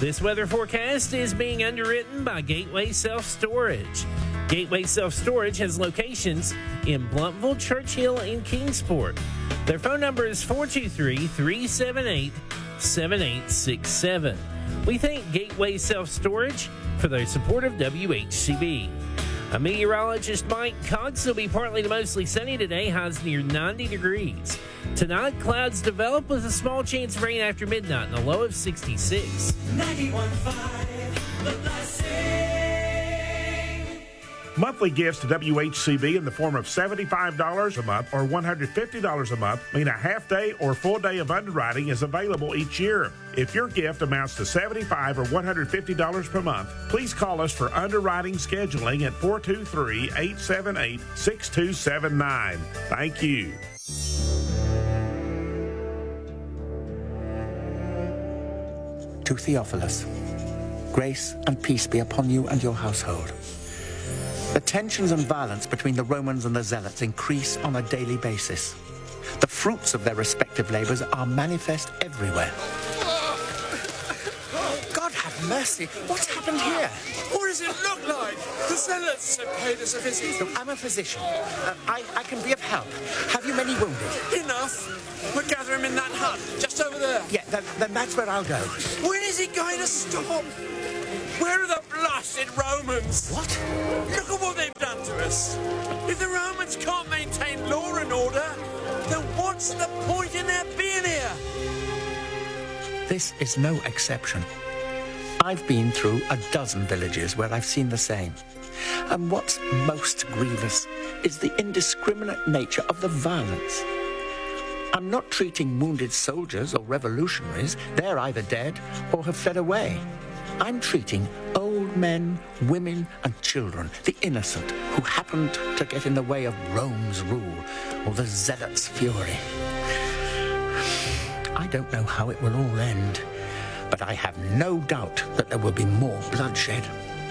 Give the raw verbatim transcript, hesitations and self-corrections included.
This weather forecast is being underwritten by Gateway Self Storage. Gateway Self Storage has locations in Bluntville, Churchill, and Kingsport. Their phone number is four two three, three seven eight, seven eight six seven. We thank Gateway Self Storage for their support of W H C B. I'm meteorologist Mike Cox. It'll be partly to mostly sunny today, highs near ninety degrees. Tonight, clouds develop with a small chance of rain after midnight and a low of sixty-six. ninety-one point five, The Blessing. Monthly gifts to W H C B in the form of seventy-five dollars a month or one hundred fifty dollars a month mean a half day or full day of underwriting is available each year. If your gift amounts to seventy-five dollars or one hundred fifty dollars per month, please call us for underwriting scheduling at four two three, eight seven eight, six two seven nine. Thank you. To Theophilus, grace and peace be upon you and your household. The tensions and violence between the Romans and the Zealots increase on a daily basis. The fruits of their respective labors are manifest everywhere. God have mercy. What's happened here? What does it look like? The Zealots have paid us a visit. Look, I'm a physician. Uh, I, I can be of help. Have you many wounded? Enough. We'll gather them in that hut, just over there. Yeah, then, then that's where I'll go. When is he going to stop? Where are the blasted Romans? What? Look at what they've done to us. If the Romans can't maintain law and order, then what's the point in their being here? This is no exception. I've been through a dozen villages where I've seen the same. And what's most grievous is the indiscriminate nature of the violence. I'm not treating wounded soldiers or revolutionaries. They're either dead or have fled away. I'm treating old men, women, and children, the innocent, who happened to get in the way of Rome's rule or the Zealots' fury. I don't know how it will all end, but I have no doubt that there will be more bloodshed.